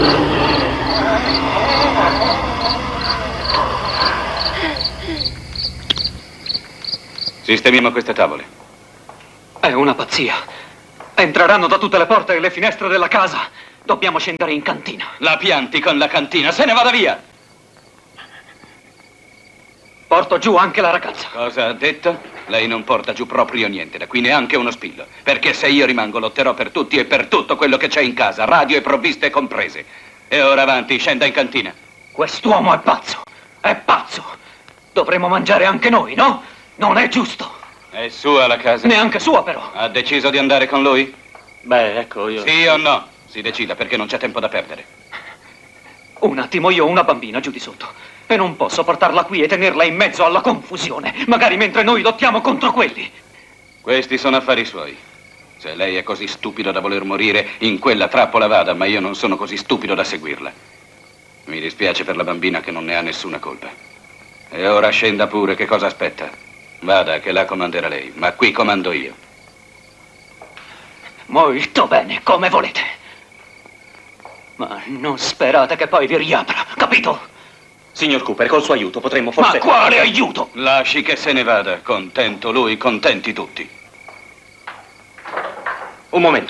Sistemiamo queste tavole. È una pazzia. Entreranno da tutte le porte e le finestre della casa. Dobbiamo scendere in cantina. La pianti con la cantina, se ne vada via! Porto giù anche la ragazza. Cosa ha detto? Lei non porta giù proprio niente, da qui neanche uno spillo. Perché se io rimango lotterò per tutti e per tutto quello che c'è in casa, radio e provviste comprese. E ora avanti, scenda in cantina. Quest'uomo è pazzo. È pazzo. Dovremmo mangiare anche noi, no? Non è giusto. È sua la casa? Neanche sua, però. Ha deciso di andare con lui? Beh, ecco, io... Sì o no? Si decida, perché non c'è tempo da perdere. Un attimo, io ho una bambina giù di sotto. E non posso portarla qui e tenerla in mezzo alla confusione. Magari mentre noi lottiamo contro quelli. Questi sono affari suoi. Se lei è così stupido da voler morire, in quella trappola vada, ma io non sono così stupido da seguirla. Mi dispiace per la bambina che non ne ha nessuna colpa. E ora scenda pure, che cosa aspetta? Vada, che la comanderà lei, ma qui comando io. Molto bene, come volete. Ma non sperate che poi vi riapra, capito? Signor Cooper, col suo aiuto potremmo forse... Ma quale aiuto? Lasci che se ne vada. Contento lui, contenti tutti. Un momento.